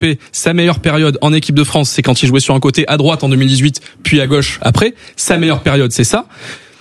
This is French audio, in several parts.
Mbappé, sa meilleure période en équipe de France, c'est quand il jouait sur un côté à droite en 2018, puis à gauche après. Sa meilleure période, c'est ça.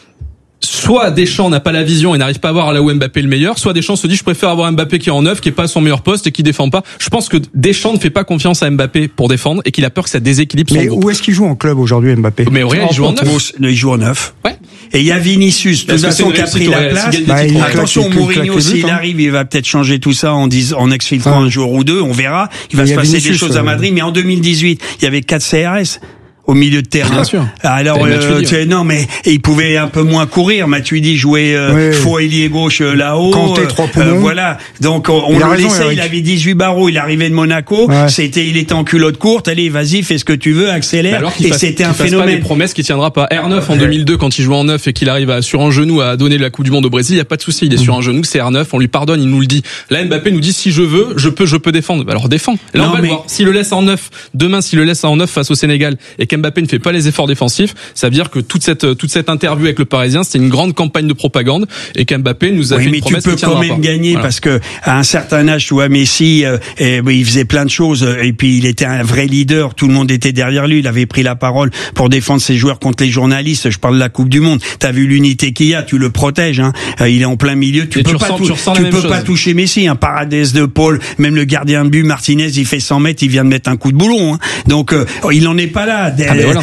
Soit Deschamps n'a pas la vision et n'arrive pas à voir là où Mbappé est le meilleur, soit Deschamps se dit je préfère avoir Mbappé qui est en neuf, qui est pas à son meilleur poste et qui défend pas. Je pense que Deschamps ne fait pas confiance à Mbappé pour défendre et qu'il a peur que ça déséquilibre son groupe. Mais où est-ce qu'il joue en club aujourd'hui, Mbappé? Mais rien, il joue en neuf. Il joue en neuf. Ouais. Et il y a Vinicius, de toute façon, qui a pris la place. Attention, Mourinho, s'il arrive, il va peut-être changer tout ça en exfiltrant un jour ou deux, on verra. Il va se passer des choses à Madrid, mais en 2018, il y avait 4 CRS. Au milieu de terrain. Bien sûr. Alors, non, mais il pouvait un peu moins courir. Matuidi jouait faux ailier gauche là-haut. Kanté, 3 poumons. Voilà. Donc, on le laissait. Il avait 18 barreaux. Il arrivait de Monaco. Ouais. Il était en culotte courte. Allez, vas-y, fais ce que tu veux, accélère. Et c'était un phénomène. Pas des promesses qui tiendra pas. R9 en 2002, quand il jouait en neuf et qu'il arrive sur un genou à donner la Coupe du Monde au Brésil, il y a pas de souci. Il est sur un genou, c'est R9. On lui pardonne, il nous le dit. Là, Mbappé nous dit si je veux, je peux défendre. Alors défends. Là, on va le voir. S'il le laisse en neuf, demain, s'il le laisse en neuf face au Sénégal et qu'Mbappé ne fait pas les efforts défensifs, ça veut dire que toute cette interview avec le Parisien, c'était une grande campagne de propagande et qu'Mbappé nous a fait une promesse qui tiendra pas. Mais tu peux quand même gagner parce que à un certain âge, tu vois, Messi, il faisait plein de choses et puis il était un vrai leader. Tout le monde était derrière lui. Il avait pris la parole pour défendre ses joueurs contre les journalistes. Je parle de la Coupe du Monde. T'as vu l'unité qu'il y a, tu le protèges. Hein. Il est en plein milieu. Tu peux pas toucher Messi. Un Paredes, De Paul, même le gardien de but Martinez, il fait 100 mètres, il vient de mettre un coup de boulon. Hein. Donc il en est pas là.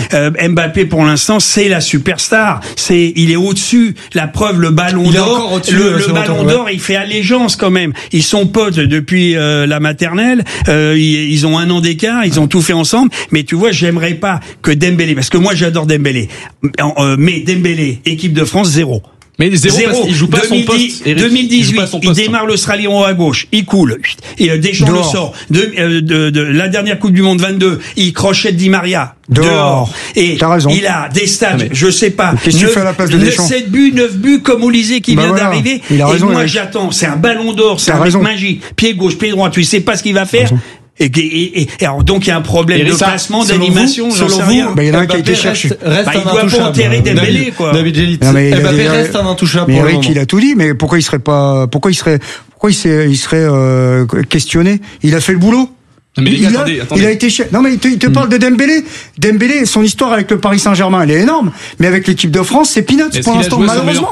Mbappé pour l'instant c'est la superstar, il est au-dessus, la preuve le ballon d'or, le ballon d'or il fait allégeance quand même, ils sont potes depuis la maternelle, ils ont 1 an d'écart, ils ont tout fait ensemble, mais tu vois j'aimerais pas que Dembélé, parce que moi j'adore Dembélé, mais Dembélé, équipe de France 0. Mais 0 parce qu'il joue pas son poste. 2018, il démarre l'Australie en haut à gauche, il coule. Et Deschamps le sort. De la dernière Coupe du Monde 22, il crochette Di Maria. Dehors. Et il a des stats, je sais pas. Qu'est-ce que tu fais à la place de Deschamps? 7 buts, 9 buts comme Olysée qui vient d'arriver. Et moi j'attends, c'est un ballon d'or, c'est un mec magique. Pied gauche, pied droit, tu sais pas ce qu'il va faire. Et alors donc il y a un problème de placement, d'animation, selon vous, il y en a un qui a été cherché. Il doit pas enterrer Dembélé, quoi. David Gélit. Mbappé reste un intouchable. Mais Eric, il a tout dit, mais pourquoi il serait questionné? Il a fait le boulot. Mais attendez. Il a été non mais il te parle de Dembélé. Dembélé, son histoire avec le Paris Saint-Germain, elle est énorme. Mais avec l'équipe de France, c'est peanuts pour l'instant, malheureusement.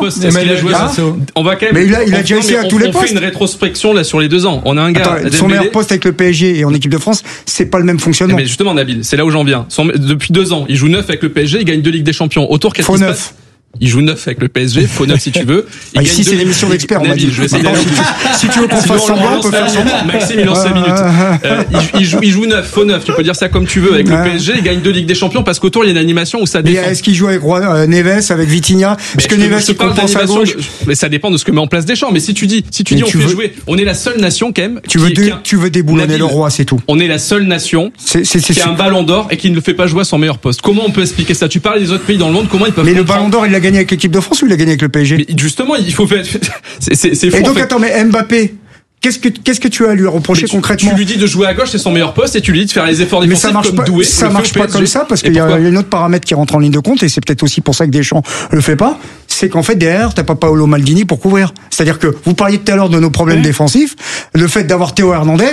On va quand même. Mais il a déjà essayé à tous les postes. On fait une rétrospection là sur les 2 ans. On a un gars. Son meilleur poste avec le PSG et en équipe de France, c'est pas le même fonctionnement. Mais justement, Nabil, c'est là où j'en viens. Depuis 2 ans, il joue 9 avec le PSG, il gagne 2 Ligues des Champions. Autour, qu'est-ce qui se passe? Il joue 9 avec le PSG, faux 9 si tu veux. Ici, c'est l'émission d'experts, on va dire. Si tu veux qu'on fasse semblant, on peut faire semblant. Maxime, il lance 5 minutes. Il joue 9, faux 9. Tu peux dire ça comme tu veux. Avec le PSG, il gagne 2 Ligues des Champions parce qu'autour, il y a une animation où ça défend. Est-ce qu'il joue avec Neves, avec Vitinha? Parce que Neves, il compense à gauche. Mais ça dépend de ce que met en place Deschamps. Mais si tu dis, on fait jouer, on est la seule nation, quand même. Tu veux déboulonner le roi, c'est tout. On est la seule nation qui a un ballon d'or et qui ne le fait pas jouer à son meilleur poste. Comment on peut expliquer ça? Tu parles des autres pays dans le monde, comment ils peuvent. Mais le ballon d'or, il l'a gagné avec l'équipe de France ou il a gagné avec le PSG? Mais justement, il faut faire. C'est fou. Et donc, attends, mais Mbappé, qu'est-ce que tu as à lui reprocher concrètement? Tu lui dis de jouer à gauche, c'est son meilleur poste, et tu lui dis de faire les efforts défensifs comme Doué. Ça marche pas comme ça, parce qu'il y a un autre paramètre qui rentre en ligne de compte, et c'est peut-être aussi pour ça que Deschamps le fait pas. C'est qu'en fait, derrière, t'as pas Paolo Maldini pour couvrir. C'est-à-dire que vous parliez tout à l'heure de nos problèmes défensifs, le fait d'avoir Théo Hernandez,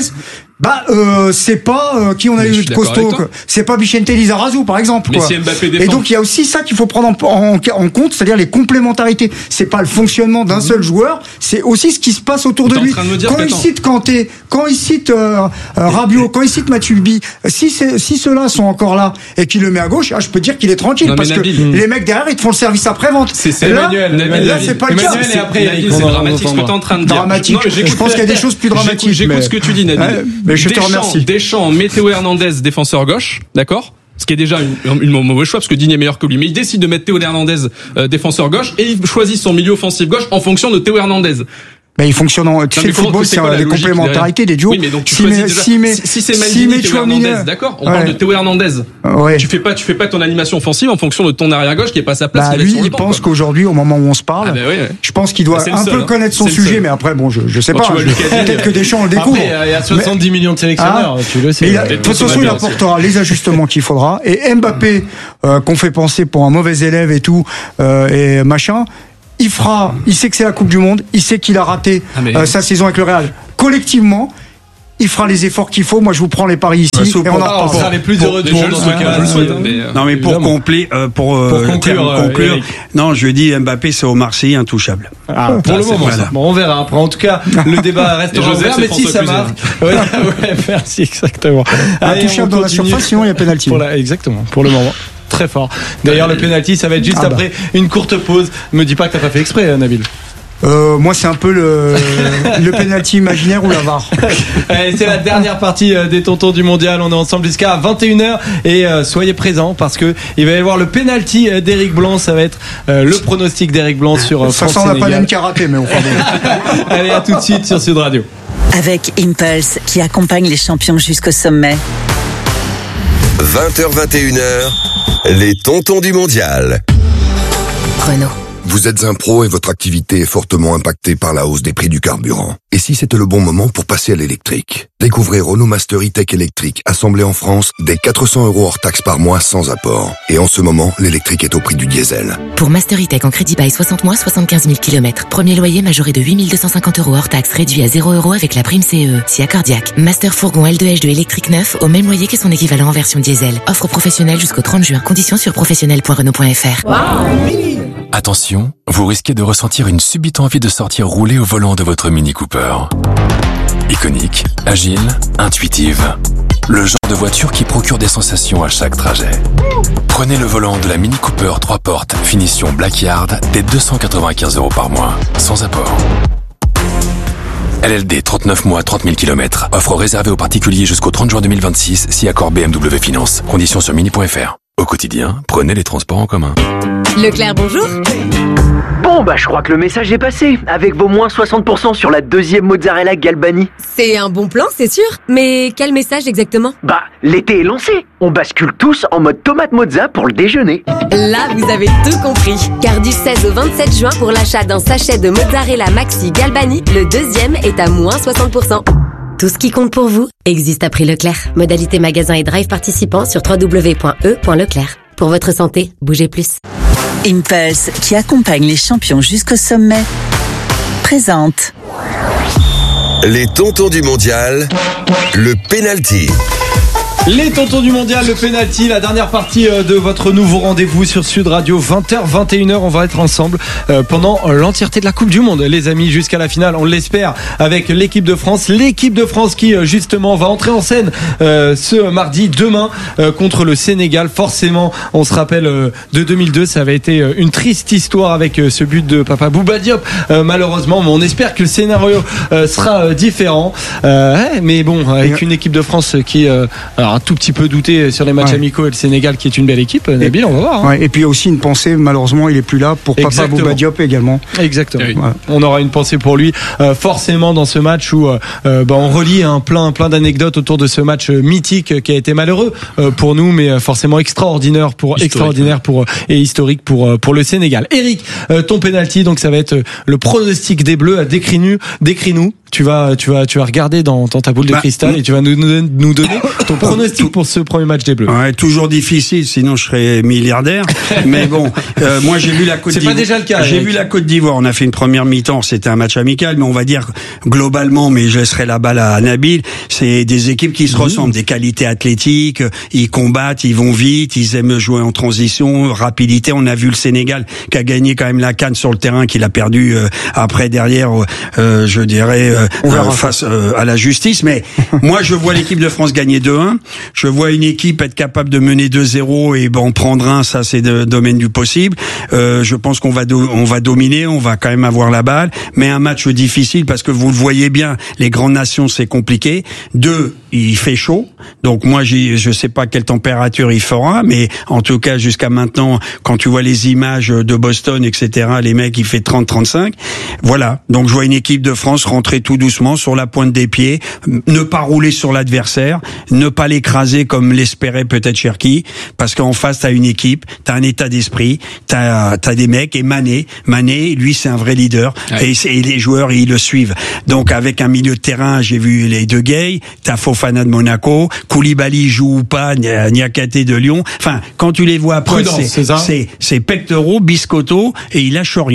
c'est pas qui on a eu de costaud, c'est pas Vicente Lizarazu par exemple, quoi. Si Mbappé défend. Et donc il y a aussi ça qu'il faut prendre en compte, c'est-à-dire les complémentarités. C'est pas le fonctionnement d'un seul joueur, c'est aussi ce qui se passe autour de lui. Quand il cite Kanté, quand il cite Rabiot, quand il cite Matuidi, si ceux-là sont encore là et qu'il le met à gauche, je peux dire qu'il est tranquille parce que les mecs derrière ils te font le service après-vente. Là c'est pas le cas. C'est dramatique ce que t'es en train de dire. Dramatique. Je pense qu'il y a des choses plus dramatiques. J'écoute ce que tu dis, Nabil. Mais je te remercie. Deschamps, Théo Hernandez, défenseur gauche, d'accord? Ce qui est déjà une mauvais choix parce que Digne est meilleur que lui. Mais il décide de mettre Théo Hernandez défenseur gauche et il choisit son milieu offensif gauche en fonction de Théo Hernandez. Ben, il fonctionne tu sais, le football, c'est des complémentarités, des duos. Oui, mais donc tu choisis si c'est Maldini, Théo Hernandez, d'accord? On parle de Théo Hernandez. Ouais. Tu fais pas ton animation offensive en fonction de ton arrière gauche qui est pas à sa place. Lui, il pense qu'aujourd'hui, au moment où on se parle, je pense qu'il doit un peu connaître son sujet, mais après, bon, je sais pas. Peut-être que Deschamps le découvre. Il y a 70 millions de sélectionneurs, tu le sais. De toute façon, il apportera les ajustements qu'il faudra. Et Mbappé, qu'on fait penser pour un mauvais élève et tout, et machin, il sait que c'est la Coupe du Monde, il sait qu'il a raté sa saison avec le Real. Collectivement, il fera les efforts qu'il faut. Moi, je vous prends les paris ici. Et on sera les plus heureux du monde en tout cas. Non, mais pour conclure, non, je dis Mbappé, c'est Omar Sy, intouchable. Pour le moment, bon, on verra après. En tout cas, le débat restera ouvert, mais si ça marque. Ouais, merci, exactement. Intouchable dans la surface, sinon il y a pénalty. Exactement, pour le moment. Très fort. D'ailleurs, le penalty, ça va être juste après une courte pause. Me dis pas que t'as pas fait exprès, Nabil. Moi, c'est un peu le penalty imaginaire ou la VAR. Allez, c'est la dernière partie des Tontons du Mondial. On est ensemble jusqu'à 21h et soyez présents parce que il va y avoir le penalty d'Éric Blanc. Ça va être le pronostic d'Éric Blanc sur France Sénégal. Ça sent la panne karaté, mais on fera bien. Allez, à tout de suite sur Sud Radio. Avec Impulse qui accompagne les champions jusqu'au sommet. 20h-21h, les Tontons du Mondial. Renault. Vous êtes un pro et votre activité est fortement impactée par la hausse des prix du carburant. Et si c'était le bon moment pour passer à l'électrique? Découvrez Renault Master E-Tech électrique, assemblé en France, dès 400 € hors taxe par mois sans apport. Et en ce moment, l'électrique est au prix du diesel. Pour Master E-Tech en crédit bail 60 mois, 75 000 km. Premier loyer majoré de 8 250 € hors taxe, réduit à 0 € avec la prime CE. Si accordiaque. Master fourgon L2H2 électrique neuf, au même loyer que son équivalent en version diesel. Offre professionnelle jusqu'au 30 juin. Conditions sur professionnel.renault.fr. Attention, vous risquez de ressentir une subite envie de sortir rouler au volant de votre Mini Cooper. Iconique, agile, intuitive. Le genre de voiture qui procure des sensations à chaque trajet. Prenez le volant de la Mini Cooper 3 portes, finition Blackyard, dès 295 € par mois, sans apport. LLD 39 mois, 30 000 km. Offre réservée aux particuliers jusqu'au 30 juin 2026, si accord BMW Finance. Conditions sur mini.fr. Au quotidien, prenez les transports en commun. Leclerc, bonjour. Bon, je crois que le message est passé. Avec vos moins 60% sur la deuxième mozzarella Galbani. C'est un bon plan, c'est sûr. Mais quel message exactement? L'été est lancé. On bascule tous en mode tomate mozza pour le déjeuner. Là, vous avez tout compris. Car du 16 au 27 juin, pour l'achat d'un sachet de mozzarella Maxi Galbani, le deuxième est à moins 60%. Tout ce qui compte pour vous existe à prix Leclerc. Modalité magasin et drive participants sur www.e.leclerc. Pour votre santé, bougez plus. Impulse, qui accompagne les champions jusqu'au sommet, présente Les Tontons du Mondial, le penalty. Les Tontons du Mondial, le penalty, la dernière partie de votre nouveau rendez-vous sur Sud Radio, 20h, 21h. On va être ensemble pendant l'entièreté de la Coupe du Monde, les amis, jusqu'à la finale, on l'espère, avec l'équipe de France. L'équipe de France qui, justement, va entrer en scène ce mardi, demain, contre le Sénégal. Forcément, on se rappelle de 2002, ça avait été une triste histoire avec ce but de Papa Bouba Diop, malheureusement. Mais on espère que le scénario sera différent. Mais bon, avec une équipe de France qui... un tout petit peu douté sur les matchs amicaux et le Sénégal qui est une belle équipe. Nabil, on va voir. Et puis aussi une pensée, malheureusement, il est plus là pour Papa Bouba Diop également. Exactement. On aura une pensée pour lui, forcément, dans ce match où on relie plein d'anecdotes autour de ce match mythique qui a été malheureux pour nous, mais forcément extraordinaire et historique pour le Sénégal. Eric, ton penalty, donc ça va être le pronostic des Bleus. Décris-nous. Tu vas regarder dans ta boule de cristal et tu vas nous donner ton pronostic pour ce premier match des Bleus. Ouais, toujours difficile, sinon je serais milliardaire. Mais bon, moi j'ai vu la Côte d'Ivoire. C'est pas déjà le cas. J'ai vu la Côte d'Ivoire. On a fait une première mi-temps. C'était un match amical, mais on va dire globalement, mais je laisserai la balle à Nabil. C'est des équipes qui se ressemblent, des qualités athlétiques. Ils combattent, ils vont vite, ils aiment jouer en transition, rapidité. On a vu le Sénégal qui a gagné quand même la CAN sur le terrain, qu'il a perdu après derrière. Je dirais. Face à la justice, mais moi je vois l'équipe de France gagner 2-1, je vois une équipe être capable de mener 2-0 et en prendre un, ça c'est le domaine du possible. Je pense qu'on va dominer, on va quand même avoir la balle, mais un match difficile parce que vous le voyez bien, les grandes nations c'est compliqué. 2, il fait chaud, donc moi je sais pas quelle température il fera, mais en tout cas jusqu'à maintenant, quand tu vois les images de Boston, etc., les mecs il fait 30-35, voilà. Donc je vois une équipe de France rentrer tout doucement sur la pointe des pieds, ne pas rouler sur l'adversaire, ne pas l'écraser comme l'espérait peut-être Cherki, parce qu'en face t'as une équipe, t'as un état d'esprit, t'as des mecs, et Mané, lui c'est un vrai leader, et les joueurs ils le suivent. Donc avec un milieu de terrain, j'ai vu les deux gays, t'as Fofana de Monaco, Koulibaly joue ou pas, Niakate de Lyon, enfin quand tu les vois après, c'est pectoraux, biscotto, et il lâche rien.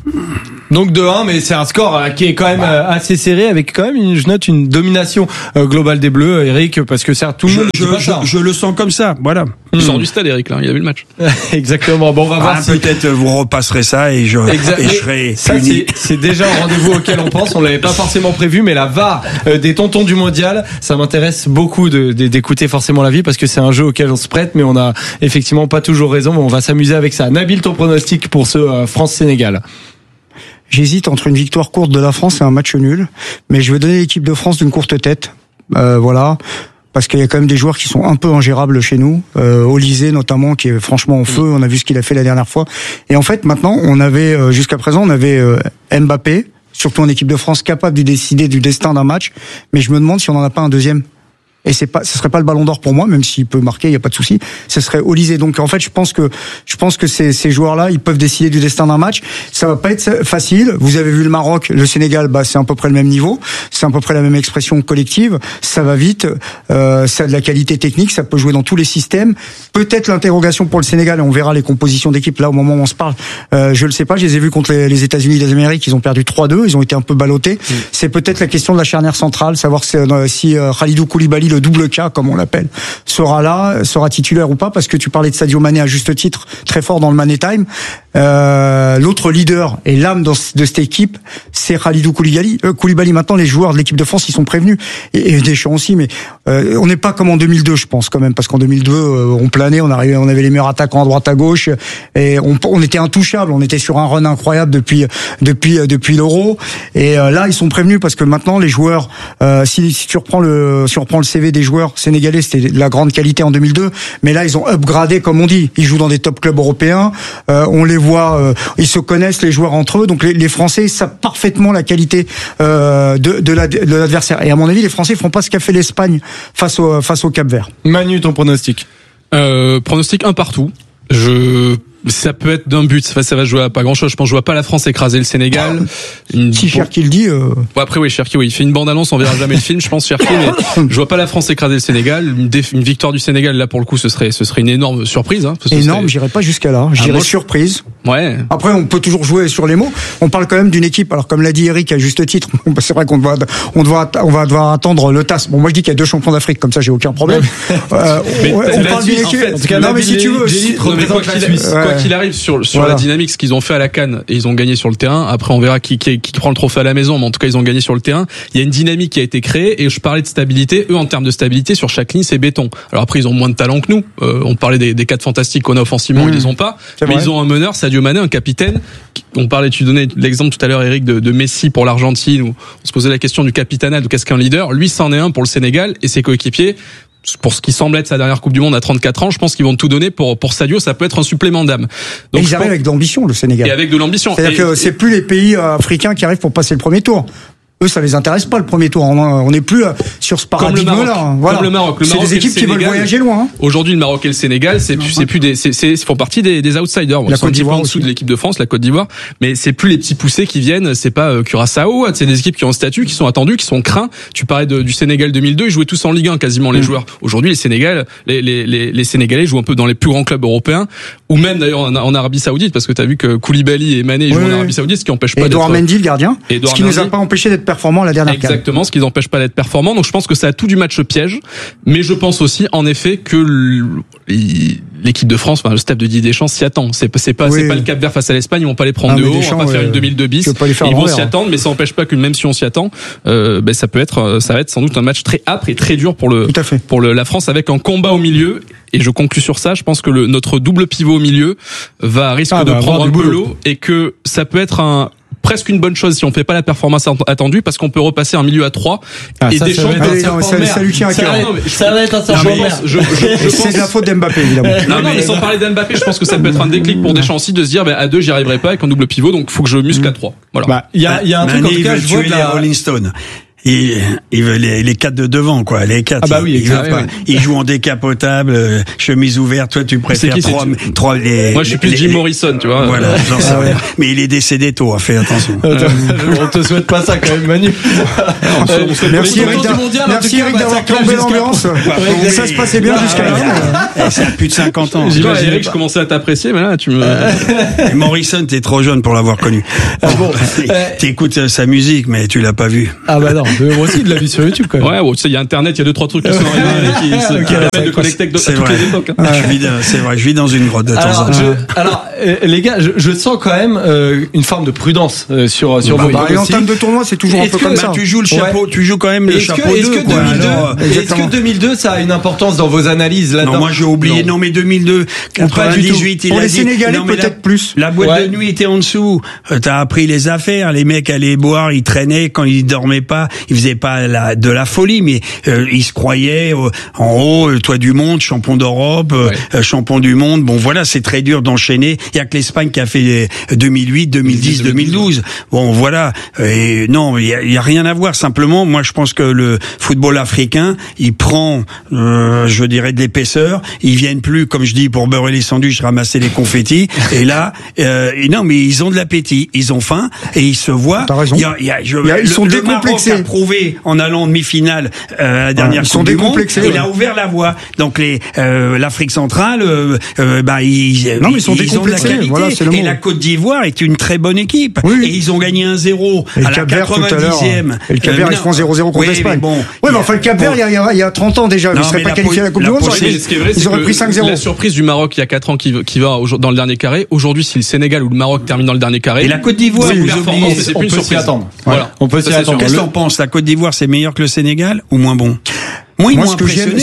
Donc 2-1, mais c'est un score qui est quand même assez serré, avec quand même, je note, une domination globale des Bleus, Eric, parce que certes, tout le monde je le sens comme ça, voilà. Il sort du stade, Eric, là, il a vu le match. Exactement. Bon, on va voir si... peut-être vous repasserez ça et je serai ça, c'est déjà un rendez-vous auquel on pense. On l'avait pas forcément prévu, mais la VAR des tontons du mondial, ça m'intéresse beaucoup d'écouter forcément la vie, parce que c'est un jeu auquel on se prête, mais on a effectivement pas toujours raison. Mais on va s'amuser avec ça. Nabil, ton pronostic pour ce France-Sénégal? J'hésite entre une victoire courte de la France et un match nul, mais je vais donner l'équipe de France d'une courte tête. Voilà. Parce qu'il y a quand même des joueurs qui sont un peu ingérables chez nous. Olysée notamment, qui est franchement en feu. On a vu ce qu'il a fait la dernière fois. Et en fait, maintenant, jusqu'à présent, on avait Mbappé, surtout en équipe de France, capable de décider du destin d'un match. Mais je me demande si on n'en a pas un deuxième. Et ce serait pas le Ballon d'Or pour moi, même s'il peut marquer, il y a pas de souci. Ce serait Olysée. Donc en fait, je pense que ces joueurs-là, ils peuvent décider du destin d'un match. Ça va pas être facile. Vous avez vu le Maroc, le Sénégal, c'est à peu près le même niveau. C'est à peu près la même expression collective. Ça va vite. Ça a de la qualité technique. Ça peut jouer dans tous les systèmes. Peut-être l'interrogation pour le Sénégal, et on verra les compositions d'équipe là au moment où on se parle. Je le sais pas. Je les ai vus contre les États-Unis et les Amériques. Ils ont perdu 3-2. Ils ont été un peu ballottés. C'est peut-être la question de la charnière centrale, savoir si Khalidou Koulibaly, le double K, comme on l'appelle, sera titulaire ou pas, parce que tu parlais de Sadio Mané à juste titre, très fort dans le Mané Time. L'autre leader et l'âme de cette équipe, c'est Khalidou Koulibaly. Maintenant, les joueurs de l'équipe de France, ils sont prévenus, et Deschamps aussi, mais on n'est pas comme en 2002, je pense, quand même, parce qu'en 2002, on planait, on avait les meilleurs attaquants à droite à gauche, et on était intouchables, on était sur un run incroyable depuis l'Euro, et là, ils sont prévenus, parce que maintenant, les joueurs, si tu reprends le CV des joueurs sénégalais, c'était de la grande qualité en 2002, mais là, ils ont upgradé, comme on dit, ils jouent dans des top clubs européens, on les voit, ils se connaissent, les joueurs entre eux, donc les Français savent parfaitement la qualité de l'adversaire. Et à mon avis, les Français feront pas ce qu'a fait l'Espagne face au Cap-Vert. Manu, ton pronostic? Pronostic 1 partout. Ça peut être d'un but, ça va jouer à pas grand chose. Je pense que je vois pas la France écraser le Sénégal. Si Cherki le dit. Après oui, Cherki, il fait une bande-annonce, on verra jamais le film, je pense, Cherki, mais je vois pas la France écraser le Sénégal. Une victoire du Sénégal, là pour le coup, ce serait une énorme surprise. Énorme, j'irais pas jusqu'à là. J'irais surprise. Ouais. Après, on peut toujours jouer sur les mots. On parle quand même d'une équipe. Alors comme l'a dit Eric à juste titre, c'est vrai qu'on va devoir attendre le TAS. Bon, moi je dis qu'il y a 2 champions d'Afrique, comme ça j'ai aucun problème. On parle d'une équipe. Non mais si tu veux, quoi qu'il arrive sur la dynamique, ce qu'ils ont fait à la CAN, et ils ont gagné sur le terrain. Après, on verra qui prend le trophée à la maison, mais en tout cas, ils ont gagné sur le terrain. Il y a une dynamique qui a été créée, et je parlais de stabilité. Eux, en termes de stabilité, sur chaque ligne, c'est béton. Alors après, ils ont moins de talent que nous. On parlait des 4 fantastiques qu'on a offensivement, ils les ont pas. Mais ils ont un meneur, Sadio Mané, un capitaine. Tu donnais l'exemple tout à l'heure, Eric, de Messi pour l'Argentine, où on se posait la question du capitanat, de qu'est-ce qu'un leader. Lui, c'en est un pour le Sénégal, et ses coéquipiers. Pour ce qui semble être sa dernière Coupe du Monde à 34 ans, je pense qu'ils vont tout donner pour Sadio. Ça peut être un supplément d'âme. Donc ils arrivent avec de l'ambition, le Sénégal. Et avec de l'ambition. C'est-à-dire que c'est plus les pays africains qui arrivent pour passer le premier tour. Eux, ça les intéresse pas le premier tour. On n'est plus sur ce paradigme-là. Voilà. Comme le Maroc. C'est des équipes qui veulent voyager loin. Hein. Aujourd'hui, le Maroc et le Sénégal, font partie des outsiders. Ils sont un petit peu en dessous de l'équipe de France, la Côte d'Ivoire, mais c'est plus les petits poussés qui viennent. C'est pas Curaçao. C'est des équipes qui ont un statut, qui sont attendues, qui sont craints. Tu parlais du Sénégal 2002, ils jouaient tous en Ligue 1 quasiment les joueurs. Aujourd'hui, les Sénégalais jouent un peu dans les plus grands clubs européens, ou même d'ailleurs en Arabie Saoudite, parce que t'as vu que Koulibaly et Mané jouent en Arabie Saoudite, ce qui empêche pas. Edouard Mendy, le gardien, ce qui nous a pas empêché d'être performant la dernière CAN. Exactement, ce qui n'empêche pas d'être performant. Donc je pense que ça a tout du match piège, mais je pense aussi en effet que l'équipe de France, le staff de Didier Deschamps s'y attend. C'est pas le Cap-Vert face à l'Espagne, ils vont pas les prendre de haut, on va pas faire une 2002 bis. Ils vont s'y attendre, mais ça n'empêche pas que même si on s'y attend, ça va être sans doute un match très âpre et très dur pour la France, avec un combat au milieu. Et je conclus sur ça, je pense que notre double pivot au milieu risque de prendre un peu l'eau, et que ça peut être presque une bonne chose si on fait pas la performance attendue, parce qu'on peut repasser un milieu à 3 et Deschamps ça lui tient à cœur. Ça va être un serpent de mer. C'est de la faute d'Mbappé, évidemment. Non, mais sans parler d'Mbappé, je pense que ça peut être un déclic pour Deschamps aussi, de se dire à 2 j'y arriverai pas avec un double pivot, donc faut que je muscle à 3. Voilà. Il y a un truc, en tout cas, je vois les Rolling Stones. il veut les 4 de devant, quoi. Les 4. Ah bah oui, il joue en décapotable, chemise ouverte. Toi, tu préfères trois les. Moi, je suis plus Jim Morrison, tu vois. Voilà, j'en sais rien. Mais il est décédé tôt, fais attention. On te souhaite pas ça quand même, Manu. Merci Eric d'avoir plombé l'ambiance. Ça se passait bien jusqu'à là. Ça a plus de 50 ans. Eric, je commençais à t'apprécier, mais là, tu me. Morrison, t'es trop jeune pour l'avoir connu. Bon, t'écoutes sa musique, mais tu l'as pas vu. Ah bah non, moi aussi de la vie sur YouTube quand même. Ouais, tu sais, il y a Internet, il y a 2-3 trucs qui sont arrivés et qui permettent de connecter à toutes les époques. C'est vrai, je vis dans une grotte de temps en temps. Alors, les gars, je sens quand même une forme de prudence sur vos et en termes de tournoi, c'est toujours un peu comme ça. Tu joues le chapeau, tu joues quand même le chapeau 2. Est-ce que 2002, ça a une importance dans vos analyses là-dedans? Non, moi j'ai oublié. Non, mais 2002, 98, pour les Sénégalais peut-être plus. La boîte de nuit était en dessous. T'as appris les affaires. Les mecs allaient boire, ils traînaient quand ils dormaient pas. Ils faisaient pas de la folie, mais ils se croyaient en haut, le toit du monde, champion d'Europe, champion du monde. Bon, voilà, c'est très dur d'enchaîner. Il y a que l'Espagne qui a fait 2008, 2010, 2012. Bon, voilà. Et non, il y a rien à voir. Simplement, moi, je pense que le football africain, il prend, je dirais, de l'épaisseur. Ils viennent plus, comme je dis, pour beurrer les sandwichs, ramasser les confettis. Et là, non, mais ils ont de l'appétit, ils ont faim et ils se voient. T'as raison. Ils sont décomplexés. Le Maroc a prouvé en allant en demi-finale à la dernière Coupe du Monde. Il a ouvert la voie. Donc l'Afrique centrale, ils sont décomplexés. Voilà, c'est le mot. Et la Côte d'Ivoire est une très bonne équipe. Oui. Et ils ont gagné 1-0 à la 90e. Et le Cap-Vert, ils font 0-0 contre l'Espagne. Ouais, mais enfin le Cap-Vert, il y a 30 ans déjà, ils ne seraient pas qualifiés à la Coupe du Monde. Ils auraient pris 5-0. La surprise du Maroc il y a 4 ans qui va dans le dernier carré. Aujourd'hui, si le Sénégal ou le Maroc termine dans le dernier carré. Et la Côte d'Ivoire, c'est plus une surprise. Voilà. On peut s'y attendre. Qu'est-ce que t'en penses? La Côte d'Ivoire, c'est meilleur que le Sénégal ou moins bon? Moi, ce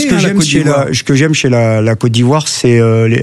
que j'aime chez la Côte d'Ivoire, c'est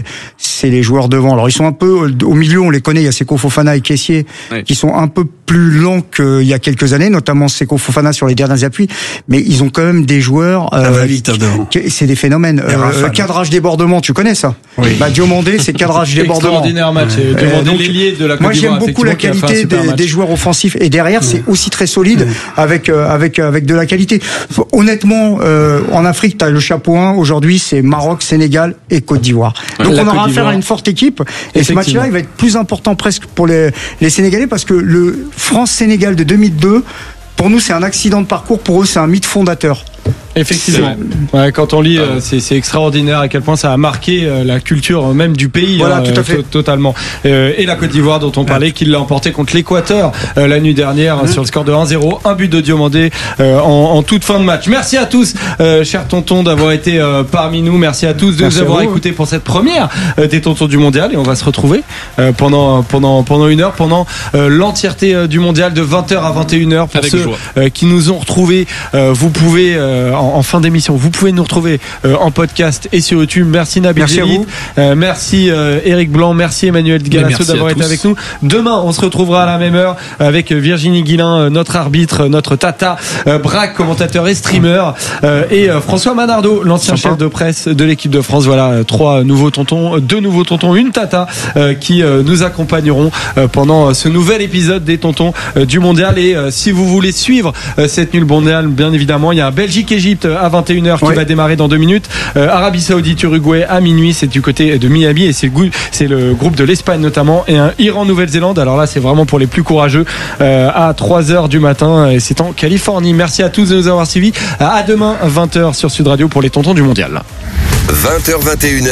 les joueurs devant. Alors, ils sont un peu au milieu, on les connaît. Il y a Seko Fofana et Kessié qui sont un peu plus lents qu'il y a quelques années, notamment Seko Fofana sur les derniers appuis. Mais ils ont quand même des joueurs. C'est des phénomènes. Cadrage débordement, tu connais ça? Oui. Diomandé, c'est cadrage débordement. Extraordinaire match. Donc, l'ailier de la Côte d'Ivoire. Moi, j'aime beaucoup la qualité des joueurs offensifs et derrière, c'est aussi très solide avec de la qualité. Honnêtement. En Afrique, tu as le chapeau 1. Aujourd'hui, c'est Maroc, Sénégal et Côte d'Ivoire. Donc, on aura affaire à une forte équipe. Et ce match-là, il va être plus important presque pour les Sénégalais parce que le France-Sénégal de 2002, pour nous, c'est un accident de parcours. Pour eux, c'est un mythe fondateur. Effectivement. Ouais, quand on lit, c'est extraordinaire à quel point ça a marqué la culture même du pays. Voilà, tout à fait. Totalement. Et la Côte d'Ivoire dont on parlait, qui l'a emporté contre l'Équateur la nuit dernière sur le score de 1-0. Un but de Diomandé en toute fin de match. Merci à tous, chers tontons, d'avoir été parmi nous. Merci à tous de nous avoir écoutés pour cette première des tontons du mondial. Et on va se retrouver pendant une heure, pendant l'entièreté du mondial de 20h à 21h. Pour avec ceux qui nous ont retrouvés, vous pouvez en fin d'émission, vous pouvez nous retrouver en podcast et sur YouTube. Merci Nabil Djellit, merci Eric Blanc, merci Emmanuel Galasso d'avoir été avec nous. Demain, on se retrouvera à la même heure avec Virginie Guilin, notre arbitre, notre tata, Braque, commentateur et streamer, et François Manardo, l'ancien chef de presse de l'équipe de France. Voilà, 2 nouveaux tontons, une tata qui nous accompagneront pendant ce nouvel épisode des tontons du mondial. Et si vous voulez suivre cette nulle mondiale, bien évidemment, il y a un Belgique-Égypte à 21h qui va démarrer dans 2 minutes. Arabie Saoudite, Uruguay à minuit, c'est du côté de Miami et c'est le groupe de l'Espagne notamment, et un Iran-Nouvelle-Zélande. Alors là, c'est vraiment pour les plus courageux à 3h du matin et c'est en Californie. Merci à tous de nous avoir suivis. À demain 20h sur Sud Radio pour les tontons du mondial. 20h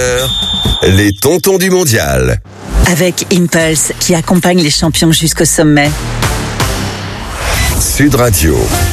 21h, les tontons du mondial. Avec Impulse qui accompagne les champions jusqu'au sommet. Sud Radio.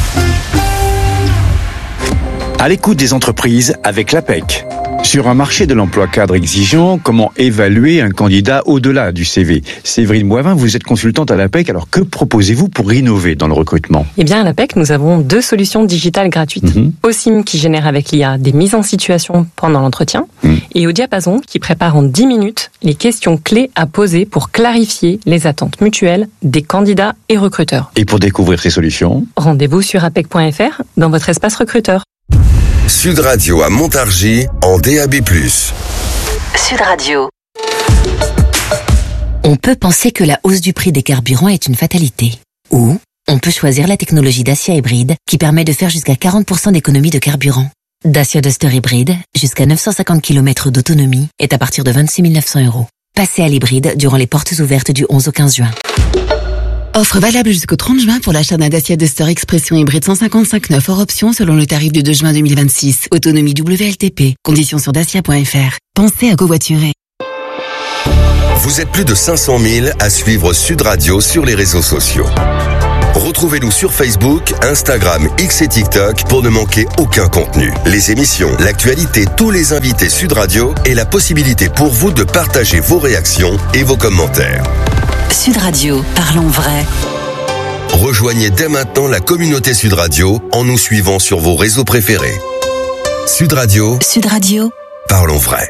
À l'écoute des entreprises avec l'APEC. Sur un marché de l'emploi cadre exigeant, comment évaluer un candidat au-delà du CV? Séverine Boivin, vous êtes consultante à l'APEC, alors que proposez-vous pour innover dans le recrutement? Eh bien, à l'APEC, nous avons 2 solutions digitales gratuites. OSIM qui génère avec l'IA des mises en situation pendant l'entretien, et au Diapason qui prépare en 10 minutes les questions clés à poser pour clarifier les attentes mutuelles des candidats et recruteurs. Et pour découvrir ces solutions, rendez-vous sur apec.fr dans votre espace recruteur. Sud Radio à Montargis en DAB+. Sud Radio. On peut penser que la hausse du prix des carburants est une fatalité. Ou On peut choisir la technologie Dacia hybride qui permet de faire jusqu'à 40% d'économie de carburant. Dacia Duster hybride, jusqu'à 950 km d'autonomie, est à partir de 26 900 €. Passez à l'hybride durant les portes ouvertes du 11 au 15 juin. Offre valable jusqu'au 30 juin pour l'achat d'un Dacia Duster Expression hybride 155/9 hors option selon le tarif du 2 juin 2026. Autonomie WLTP. Conditions sur dacia.fr. Pensez à covoiturer. Vous êtes plus de 500 000 à suivre Sud Radio sur les réseaux sociaux. Retrouvez-nous sur Facebook, Instagram, X et TikTok pour ne manquer aucun contenu. Les émissions, l'actualité, tous les invités Sud Radio et la possibilité pour vous de partager vos réactions et vos commentaires. Sud Radio, parlons vrai. Rejoignez dès maintenant la communauté Sud Radio en nous suivant sur vos réseaux préférés. Sud Radio. Sud Radio. Parlons vrai.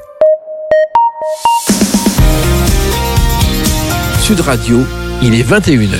Sud Radio, il est 21h.